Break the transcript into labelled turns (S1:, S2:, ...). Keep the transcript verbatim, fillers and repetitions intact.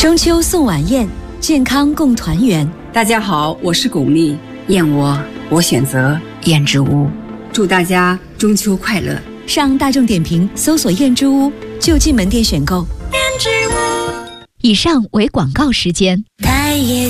S1: 中秋送晚宴，健康共团圆。
S2: 大家好，我是巩俐，燕窝我选择燕之屋，祝大家中秋快乐。
S1: 上大众点评搜索燕之屋，就近门店选购。
S3: 以上为广告时间。